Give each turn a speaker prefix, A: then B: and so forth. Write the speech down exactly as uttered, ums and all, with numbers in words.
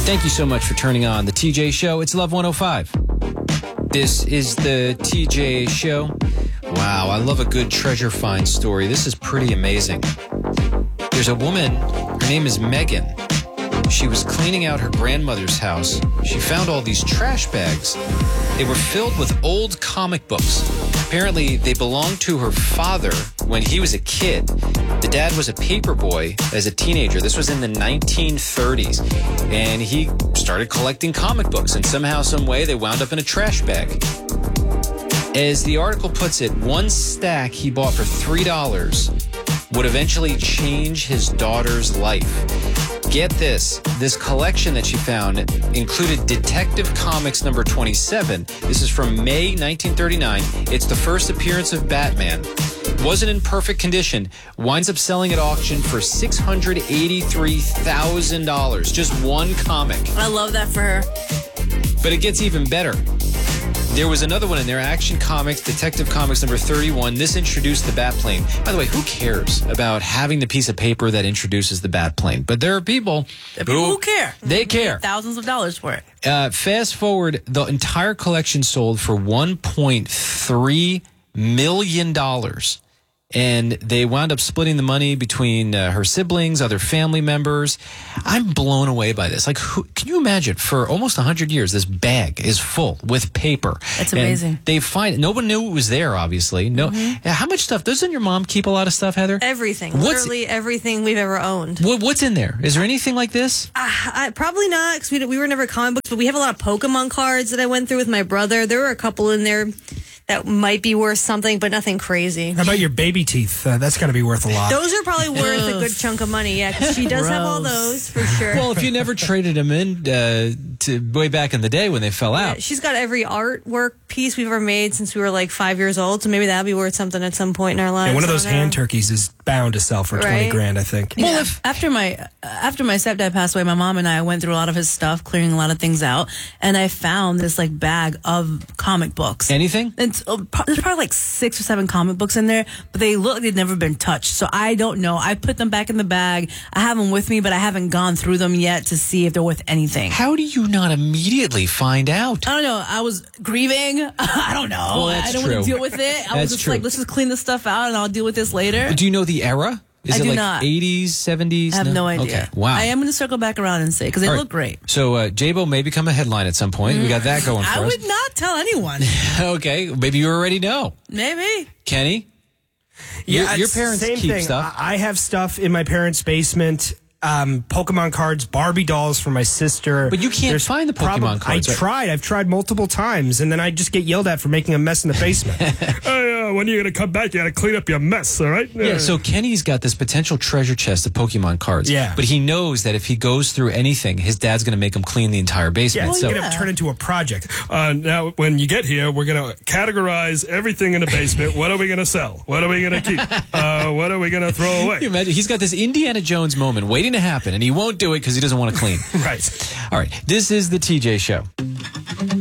A: Thank you so much for turning on the T J Show. It's Love one oh five. This is the T J Show. Wow, I love a good treasure find story. This is pretty amazing. There's a woman, her name is Megan. She was cleaning out her grandmother's house. She found all these trash bags. They were filled with old comic books. Apparently, they belonged to her father when he was a kid. The dad was a paper boy as a teenager. This was in the nineteen thirties. And he started collecting comic books. And somehow, some way, they wound up in a trash bag. As the article puts it, one stack he bought for three dollars would eventually change his daughter's life. Get this, this collection that she found included Detective Comics number twenty-seven. This is from May nineteen thirty-nine. It's the first appearance of Batman. Wasn't in perfect condition. Winds up selling at auction for six hundred eighty-three thousand dollars. Just one comic.
B: I love that for her.
A: But it gets even better. There was another one in there, Action Comics, Detective Comics number thirty-one. This introduced the Batplane. By the way, who cares about having the piece of paper that introduces the Batplane? But there are people,
B: there are people who, who care.
A: They care.
B: Thousands of dollars for it.
A: Uh, fast forward, the entire collection sold for one point three million dollars. And they wound up splitting the money between uh, her siblings, other family members. I'm blown away by this. Like, who, can you imagine? For almost one hundred years, this bag is full with paper.
B: That's amazing.
A: And they find no one knew it was there. Obviously, no. Mm-hmm. How much stuff? Doesn't your mom keep a lot of stuff, Heather?
C: Everything.
A: What's,
C: literally everything we've ever owned.
A: What, what's in there? Is there anything like this?
C: Uh, I, probably not, because we, we were never comic books. But we have a lot of Pokemon cards that I went through with my brother. There were a couple in there that might be worth something, but nothing crazy.
D: How about your baby teeth? Uh, that's got to be worth a lot.
C: Those are probably worth a good chunk of money, yeah, because she does
B: Gross.
C: have all those, for sure.
A: Well, if you never traded them in uh, to way back in the day when they fell out.
C: Yeah, she's got every artwork piece we've ever made since we were like five years old, so maybe that'll be worth something at some point in our lives.
D: Yeah, one of those hand turkeys is bound to sell for twenty
C: right?
D: grand, I think.
B: Well, yeah. if after my after my stepdad passed away, my mom and I went through a lot of his stuff, clearing a lot of things out, and I found this like bag of comic books.
A: Anything?
B: It's, uh, there's probably like six or seven comic books in there, but they look like they've never been touched. So I don't know. I put them back in the bag. I have them with me, but I haven't gone through them yet to see if they're worth anything.
A: How do you not immediately find out?
B: I don't know. I was grieving. I don't know.
A: Well, that's
B: I don't
A: true.
B: want to deal with it. I
A: That's
B: was just
A: true.
B: like, let's just clean this stuff out and I'll deal with this later.
A: Do you know the era? Is
B: I
A: it
B: do
A: like
B: not.
A: eighties, seventies?
B: I have no, idea.
A: Okay, wow.
B: I am going to circle back around and say, because they
A: All right.
B: look great.
A: So uh, J-Bo may become a headline at some point. Mm. We got that going for
B: I
A: us.
B: would not tell anyone.
A: Okay, maybe you already know.
B: Maybe.
A: Kenny?
D: Yeah,
A: your, your parents
D: same
A: keep
D: thing.
A: stuff.
D: I have stuff in my parents' basement. Um, Pokemon cards, Barbie dolls for my sister.
A: But you can't
D: There's
A: find the Pokemon
D: prob-
A: cards.
D: I
A: right?
D: tried. I've tried multiple times, and then I just get yelled at for making a mess in the basement. Hey, uh, when are you going to come back? You got to clean up your mess, all right?
A: Yeah, so Kenny's got this potential treasure chest of Pokemon cards.
D: Yeah.
A: But he knows that if he goes through anything, his dad's going to make him clean the entire basement.
D: Yeah, it's
A: so
D: going to turn into a project.
E: Uh, now, when you get here, we're going to categorize everything in the basement. What are we going to sell? What are we going to keep? Uh, what are we going to throw away?
A: Can you imagine? He's got this Indiana Jones moment waiting to happen, and he won't do it because he doesn't want to clean.
D: Right.
A: All right. This is the T J Show.